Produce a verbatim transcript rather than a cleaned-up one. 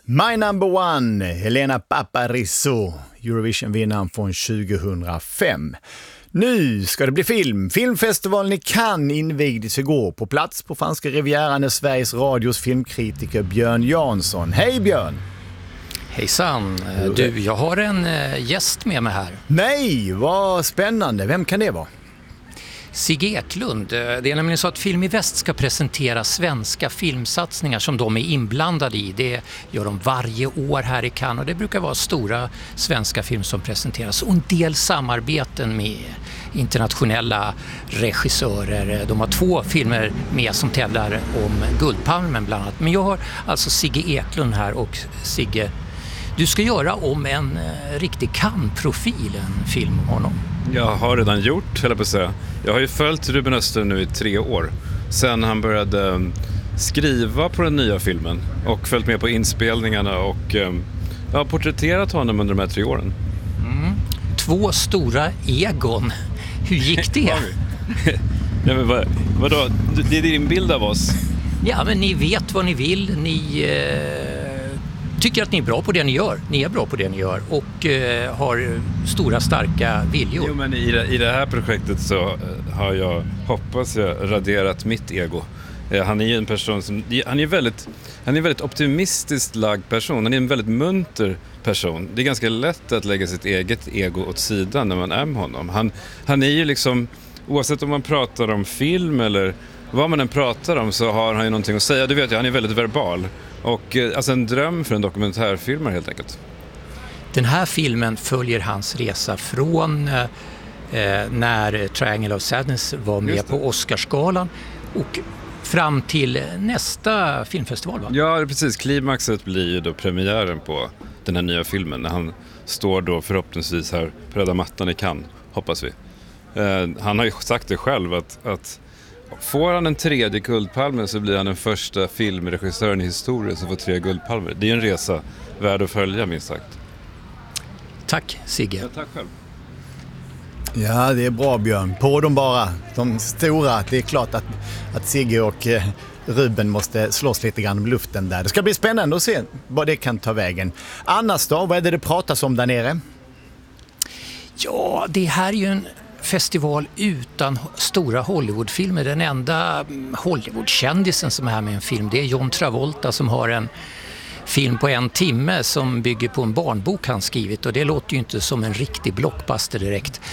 My number one, Helena Paparizou, Eurovision-vinnaren från tjugohundrafem. Nu ska det bli film. Filmfestivalen i Cannes invigdes igår. På plats på franska rivieran är Sveriges Radios filmkritiker Björn Jansson. Hej Björn! Hejsan! Du, jag har en gäst med mig här. Nej, vad spännande. Vem kan det vara? Sigge Eklund. Det är nämligen så att Film i Väst ska presentera svenska filmsatsningar som de är inblandade i. Det gör de varje år här i Cannes och det brukar vara stora svenska film som presenteras. Och en del samarbeten med internationella regissörer. De har två filmer med som tävlar om Guldpalmen bland annat. Men jag har alltså Sigge Eklund här och Sigge, du ska göra om en riktig Cannes-profil, en film om honom. Jag har redan gjort, eller på att säga. Jag har ju följt Ruben Öster nu i tre år. Sen han började skriva på den nya filmen. Och följt med på inspelningarna och jag har porträtterat honom under de här tre åren. Mm. Två stora egon. Hur gick det? Ja, men vad, vadå? Det är din bild av oss. Ja, men ni vet vad ni vill. Ni eh, tycker att ni är bra på det ni gör. Ni är bra på det ni gör och eh, har stora, starka viljor. Jo, men i det, i det här projektet så eh, har jag, hoppas jag, raderat mitt ego. Eh, han är ju en person som, han är väldigt, han är en väldigt optimistiskt lagd person. Han är en väldigt munter person. Det är ganska lätt att lägga sitt eget ego åt sidan när man är med honom. Han, han är ju liksom, oavsett om man pratar om film eller vad man än pratar om, så har han ju någonting att säga. Du vet ju, han är väldigt verbal. Och alltså en dröm för en dokumentärfilmare helt enkelt. Den här filmen följer hans resa från eh, när Triangle of Sadness var med på Oscarsgalan och fram till nästa filmfestival, va? Ja, precis. Klimaxet blir ju då premiären på den här nya filmen. När han står då förhoppningsvis här på röda mattan i Cannes, hoppas vi. Eh, han har ju sagt det själv att, att får han en tredje guldpalme så blir han den första filmregissören i historien som får tre guldpalmer. Det är en resa värd att följa, minst sagt. Tack, Sigge. Ja, tack själv. Ja, det är bra Björn. På dem bara. De stora, det är klart att, att Sigge och eh, Ruben måste slåss lite grann om luften där. Det ska bli spännande att se vad det kan ta vägen. Annars då, vad är det det pratas om där nere? Ja, det här är ju en festival utan stora Hollywoodfilmer. Den enda Hollywoodkändisen som är här med en film, det är John Travolta som har en film på en timme som bygger på en barnbok han skrivit, och det låter ju inte som en riktig blockbuster direkt.